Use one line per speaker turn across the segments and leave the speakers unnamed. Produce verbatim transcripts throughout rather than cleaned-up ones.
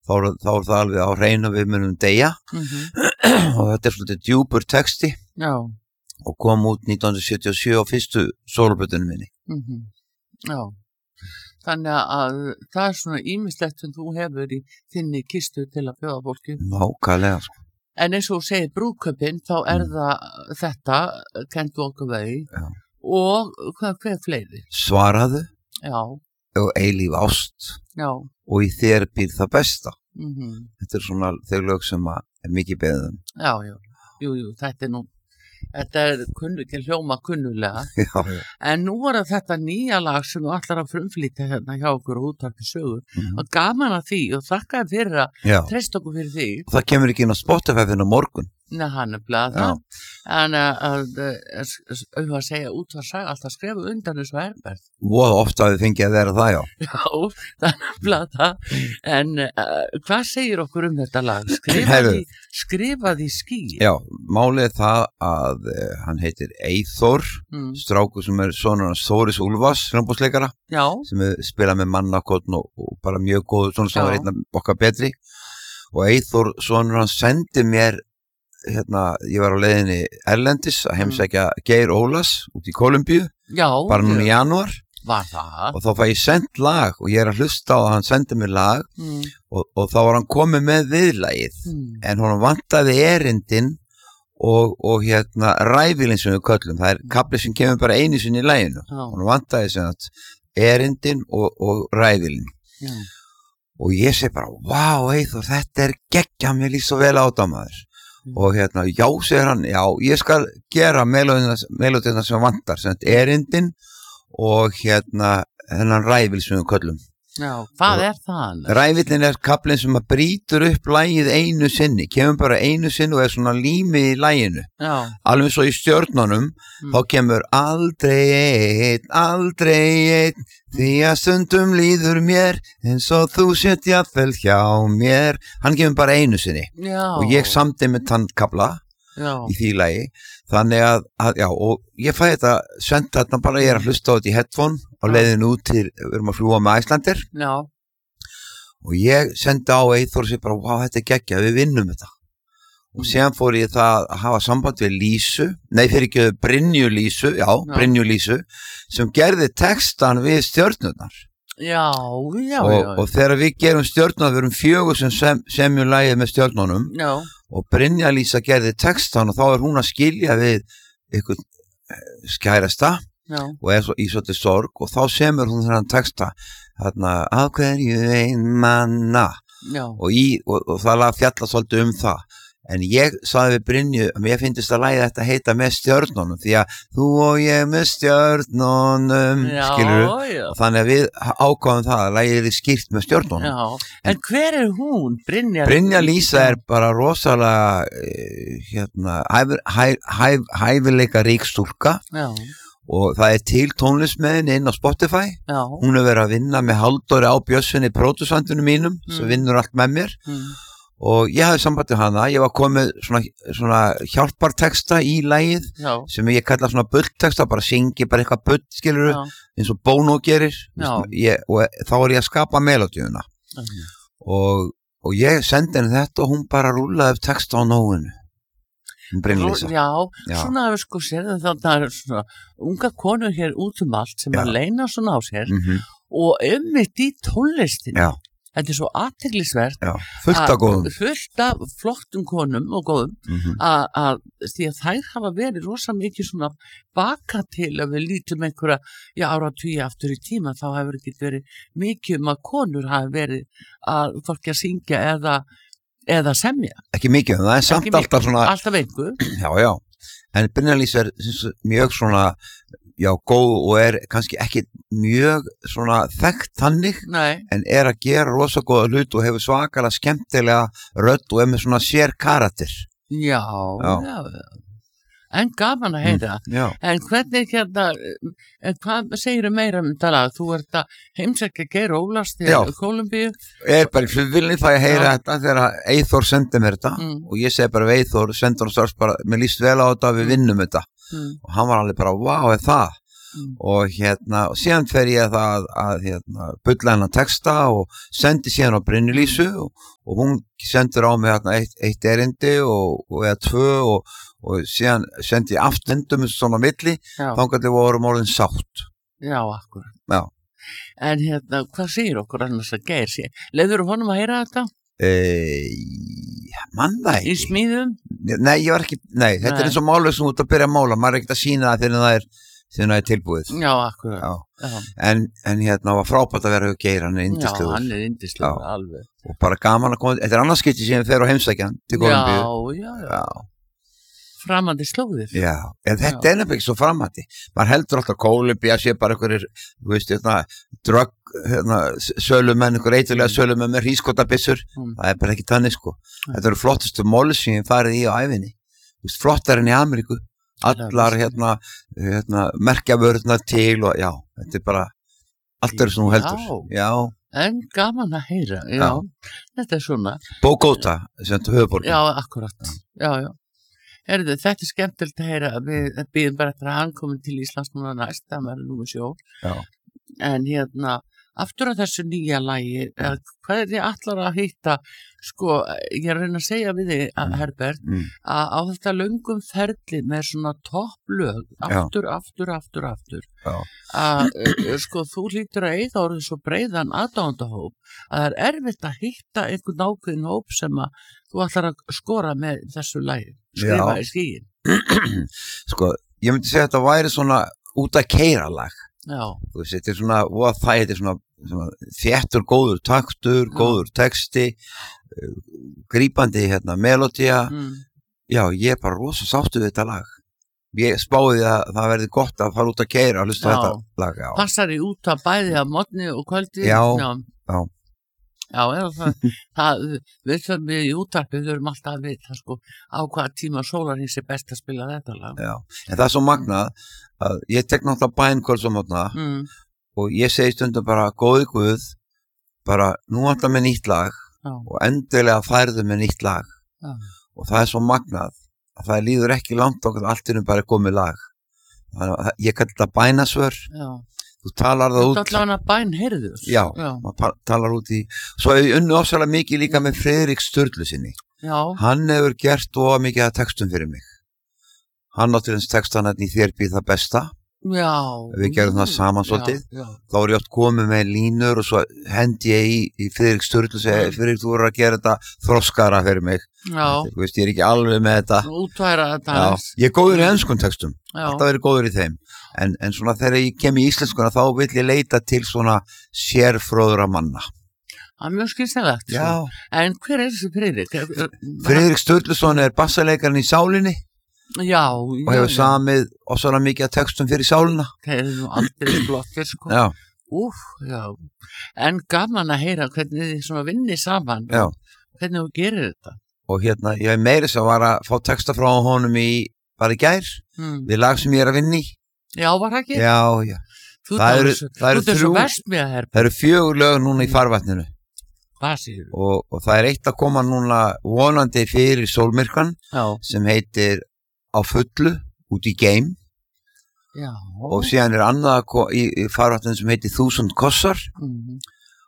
þá, þá er það alveg á hreinu við munum deyja
Mhm.
og þetta er svolítið djúpur texti
Já.
og kom út nítján hundruð sjötíu og sjö á fyrstu sólarplötunni minni.
Mhm. Já. Þannig að það er svona ýmislegt sem þú hefur í þinni kistu til að bjóða fólki.
Nákvæmlega, sko.
En eins og þú segir brúðkaupin, þá er
Mm.
það þetta, Can't Walk Away,
Já.
og hvað, hver fleiri?
Svaraðu
Já,
og eilíf ást
já.
og í þér býr það besta.
Mhm.
Þetta er svona þau lög sem að er mikið beðið um.
Já, já. Jú, jú, þetta er nú, þetta er kunnu, ekki hljóma kunnulega.
Já, já.
En nú er þetta nýja lag sem þú ætlar að frumflýta hérna hjá okkur og útvarpi sögu.
Mhm.
Og gaman að því og þakka þér fyrir að
Já.
treysta okkur fyrir því.
Og það kemur ekki inn á Spotify fyrir á morgun.
Nei, hann er bleið
Já.
það. En að, auðvitað að segja útvarpsag, alltaf skrifa undan þessu Herbert.
Voða ofta að við fengið að vera það, já.
Já, það er bleið það. En uh, hvað segir okkur um þetta lag?
Heyrðu.
Skrifaði, skrifaði ský.
Já, málið er það að uh, hann heitir Eyþór,
Mm.
strákur sem er sonur hans Þóris Úlfars, hljómborðsleikara,
Já,
sem er spilað með mannakotn og, og bara mjög góður, svona sem
Já.
var einn af okkar betri. Og Eyþór, sonur hans, sendi mér, hérna, ég var á leiðinni Erlendis að heimsækja Geir Ólas út í Kólumbíu,
já.
bara núna í janúar,
Var það?
og þá fæ ég sendt lag og ég er að hlusta á að hann sendi mér lag
Mm.
og, og þá var hann komið með viðlagið,
Mm.
en honum vantaði erindin og, og hérna ræfilinn sem við köllum, það er kafli sem kemur bara einu sinni í laginu,
Já,
honum vantaði sem sagt erindin og, og ræfilinn
já.
og ég segi bara, vá Eyþór, þetta er geggja, mér líst svo vel á það maður.
Mm.
Og hérna, já, segir hann, já, ég skal gera melódina sem vantar, sem sagt erindin og hérna hennan ræfil sem við köllum.
Já, hvað
Og-
er það? annars?
Ræfillin er kaplinn sem að brýtur upp lagið einu sinni, kemur bara einu sinni og er svona límið í laginu.
Já.
Alveg svo í stjörnunum,
Mm.
þá kemur aldrei einn, aldrei einn, því að stundum líður mér eins og þú sett jafnvel hjá mér. Hann kemur bara einu sinni
Já.
og ég samdi með þann kapla
Já.
í því lagi. Þannig að, að, já, og ég fæ þetta senda þarna bara, ég er að hlusta á þetta í headphone á
Já.
leiðinu út til, við erum að fljúga með Icelandair.
Já.
Og ég sendi á Eyþór og segi bara, wow, þetta er geggjað, við vinnum þetta. Og síðan fór ég það að hafa samband við Lísu, nei fyrir ekki Brynju Lísu, já,
Já.
Brynju Lísu, sem gerði textan við stjörnurnar.
Já, já,
og,
já.
og þegar við gerum stjörnunar, við erum fjögur sem sem, semjum lagið með stjörnunum,
Já.
og Brynja Lísa gerði textan og þá er hún að skilja við ykkur skærasta
Já.
og er svo í svolítið sorg og þá semur hún þennan texta, þarna, af hverju ein manna.
Já.
Og, í, og, og það lag fjalla svolítið um það, en ég sagði við Brynju að mér finnst að lagið þetta heita með stjörnunum, því að þú og ég með stjörnunum,
Já,
skilurðu,
já.
og þannig að við ákváðum það að lagið er skýrt með stjörnunum.
Já. En hver er hún? Brynja?
Brynja Lísa er bara rosalega eh, hérna, hæf, hæf, hæf, hæfileika rík stúlka
Já.
og það er til tónlist með henni inn á Spotify.
Já.
Hún er verið að vinna með Halldóri á Bjössinni pródusandunum mínum sem
Mm.
vinnur allt með mér.
Mm.
Og ég hafði sambandið hana, ég var komið svona, svona hjálparteksta í lagið
Já.
sem ég kalla svona bullteksta, bara syngi bara eitthvað bull, skilur
Já.
eins og Bono gerir.
Já.
Ég, og þá er ég að skapa melodíuna
Mhm.
og, og ég sendi henni þetta og hún bara rúlaði upp texta á nóinu. Hún Brynlísa.
Já,
Já.
svona hefur sko sér þarna er svona unga konur hér út um allt sem
Já.
að leina svona á sér
Mm
og einmitt í tónlistin.
Já,
Þetta er svo athyglisvert
já, fullt af góðum.
að- fullt af flottum konum og góðum
Mm
að, að því að þær hafa verið rosa mikið svona baka til að við lítum einhverja já, áratugi aftur í tíma, þá hefur ekki verið mikið um að konur hafi verið að fólki að syngja eða, eða semja,
Ekki mikið, en það er samt
Ekki mikið.
alltaf svona,
alltaf einhver.
já, já. En Brynlísa er sem sagt mjög svona, já, góð og er kannski ekki mjög svona þekkt þannig,
Nei,
en er að gera rosa góða hlut og hefur svakalega skemmtilega rödd og er með svona sér karakter.
já,
Já.
já, já. En gaman að heyra.
Já,
En hvernig hérna, en hvað segirðu meira um þetta lag? Þú ert að heimsækja Geir Ólafs til
Já.
Kólumbíu.
er bara í flugvilni það ég heyra
Já.
þetta þegar Eyþór sendi mér þetta
Mm.
og ég segi bara við Eyþór, sendi hann strax bara, mér líst vel á þetta, við
Mm.
vinnum þetta
Mm.
og hann var alveg bara, wow, er það? mm. og hérna, og síðan fer ég það að hérna, bulla hennar texta og sendi síðan á Brynju-Lísu og, og hún sendur á mig hérna eitt, eitt erindi og, og eða tvö og, og síðan sendi ég aftendum svona milli, þangað til vorum orðin sátt.
Já, akkurat.
Já.
En hérna, hvað segir okkur annars að Geir sé? Leður honum að heyra þetta?
E, mann það ekki.
Í smíðum?
Nei, ég var ekki, nei, þetta nei. Er eins og málið sem út að byrja að mála, maður er ekkert að sína það þegar það er, þegar það er tilbúið.
Já, akkurat. Já. Já. En,
en hérna var frábært að vera hjá Geir, hann er yndislegur.
Já, hann er yndislegur, alveg.
Og bara gaman að koma, þetta er annarskipti sem fer á heimsækjan til Kólumbíu.
Já, já, já. já. Framandi slóðir.
Já, en þetta já. Er nefnilega ekki svo framandi. Man heldur alltaf Kólumbía sé bara einhverjir, þú veist, hérna, drögg, hérna, sölumenn, einhver eitthvað mm. sölumenn með hrískotabissur. Mm. Það er bara ekki þannig, sko. Mm. Þetta eru flottustu mólur sem ég farið í á ævinni. Þú veist, flottar enn í Ameríku. Allar, hérna, hérna, merkjavörðnar til og, já, þetta er bara, allt eru sem þú heldur. Já. Já.
En gaman að heyra, já. já. Þetta er svona.
Bogota, sem þetta höfuborgin.
Já, akkurat. Já, já. Herðu, þetta er skemmtilegt að heyra að við býðum bara eftir að hann komi til Íslands núna næst, það verður númer sjó. Já. En hérna, aftur á þessu nýja lagi, hvað er þið allar að hitta, sko, ég er að reyna að segja við þig, mm. Herbert, mm. að á þetta löngum ferli með svona topplög, aftur, Já. aftur, aftur, aftur, Já. að, sko, þú hlýtur að eiga orðið svo breiðan aðdáendahóp, að það er erfitt að hitta einhvern ákveðin hóp sem að þú ætlar að skora með þessu lagi, skrifa í skíin.
Sko, ég myndi segja að þetta væri svona út að keyra lag.
Já.
Þú veist, þetta er svona, og það er svona, svona þéttur, góður taktur, Já. Góður texti, grípandi hérna, melodía. Mm. Já, ég er bara rosa sáttu við þetta lag. Ég spáði að það verði gott að fara út að keyra og hlusta þetta lag. Já.
Passar í út að bæði að morgni og kvöldi.
Já, já. já.
Já, eða það, það, við þurfum við í útvarpið, við þurfum alltaf að vita, sko, á hvaða tíma sólarhings er best að spila þetta lag.
Já, en það er svo magnað að ég tek náttúrulega bænkvölds á mótna mm. og ég segi stundum bara, góði Guð, bara, nú vantar með nýtt lag Já. Og endilega færðu með nýtt lag. Já. Og það er svo magnað að það líður ekki langt okkur, allt er bara komið lag. Þannig að ég kalli þetta bænasvör. Já. Þú talar það út.
Þetta er allavega bæn heyrður.
Já, Já. maður talar út í. Svo hefur ég unnu ofsalega mikið líka með Friðrik Sturlu sinni. Já. Hann hefur gert of mikið að textum fyrir mig. Hann átti hans textan hérna í Þér býð það besta. Já. Við gerum það saman svolítið. Já, já. Þá er ég oft komið með línur og svo hendi ég í, í Friðrik Sturlu og segi, Friðrik, þú voru að gera þetta þroskara fyrir mig. Já. Þú veist, ég er ekki alveg með þetta.
Útværa þetta.
Já. Ég er góður í enskum textum. Já. Alltaf verið góður í þeim. En, en svona þegar ég kem í íslenskuna þá vil ég leita til svona sérfróðra manna.
Það er mjög skynselegt.
Já.
En hver er þessi Friðrik?
Friðrik Sturluson er bassalekarinn í Sálinni.
Já.
Og hefur samið og svona mikið að textum fyrir Sálina.
Það er nú aldrei flottir, sko.
Já.
Úf, já. En gaman að heyra hvernig þið svona vinnir saman.
Já.
Hvernig þú gerir þetta.
Og hérna, ég er meiri sem var að fá texta frá honum í, var í gær, mm. við lag sem ég er að vinna í.
Já, var það ekki?
Já, já.
Þú það eru, það eru, þrjú,
það eru fjögur lög núna í farvatninu.
Hvað séu?
Og, og það er eitt að koma núna vonandi fyrir sólmyrkan já. Sem heitir Á fullu, út í geim. Já. Og síðan er annað í, í farvatninu sem heitir Þúsund kossar. Mm.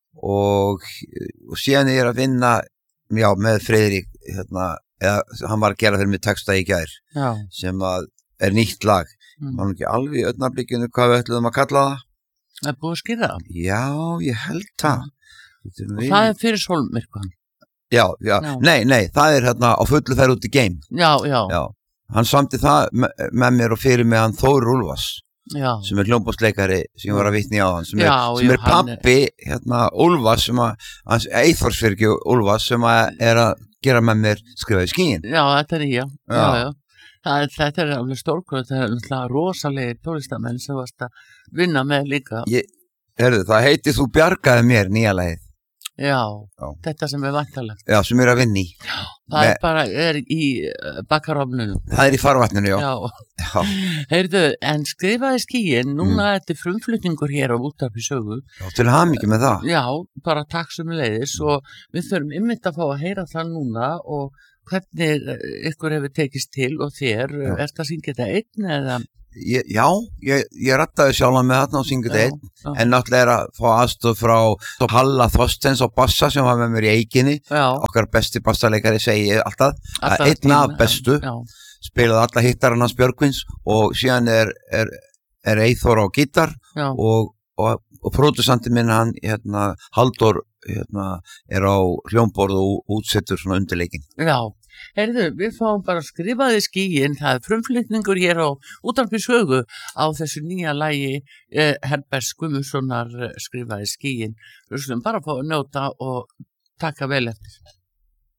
Og, og síðan er að vinna, já, með Friðrik, hérna, eða, hann var að gera fyrir mig texta í gær. Já. Sem að er nýtt lag. Mm. Það var ekki alveg í öllnablikinu hvað við ætluðum að kalla það.
Það er búið að skýra það?
Já, ég held það.
Mm. Og það er fyrir sólmyrkvan?
Já, já, já. Nei, nei, það er hérna á fullu fer út í geim.
Já, já. Já,
hann samti það me með mér og fyrir mig hann Þór Úlfars. Já. Sem er hljómborðsleikari sem ég var að vitni á hann. Sem er, já, sem er pappi, er... hérna, Úlfars, sem að, hans Eyþórsfyrki Úlfars, sem að er að gera með mér skrifa í skíin.
Já, þetta er ég, já, já, já. Það, þetta er alveg stórkvæð, þetta er náttúrulega rosalegir tónlistamenn sem varst að vinna með líka.
Ég, herðu, það heiti Þú bjargaði mér nýja lagið.
Já, já, þetta sem er vantarlegt.
Já, sem er að vinna í.
Já, það Me... er bara, er í uh, bakkarofnunum.
Það er í farvatninu, já.
Já. Já. Heyrðu, en skrifaði skíin, núna mm. þetta er frumflutningur hér á Útvarpi sögu.
Já, til hamingju með það.
Já, bara takk sem leiðis mm. og við þurfum ymmit að fá að heyra það núna og hvernig ykkur hefur tekist til og þér, já. Er það að syngja þetta einn eða?
Ég, já, ég, ég rattaði sjálf með þarna og syngið einn, en náttúrulega er að fá aðstoð frá Halla Þorsteins og bassa sem var með mér í Eikinni, já. Okkar besti bassaleikari segi ég alltaf, alltaf einn af bestu, já. Spilaði alla hittarinn hans Björgvins og síðan er, er, er Eyþór á gítar og, og, og pródusandi minn hann, hérna, Halldór, hérna, er á hljómborð og útsettur svona undirleikin.
Já. Heyrðu, við fáum bara skrifaði skíin, það er frumflutningur hér á Útvarpi Sögu á þessu nýja lagi eh, Herberts Guðmundssonar skrifaði skíin. Við slum bara fá að njóta og taka vel eftir.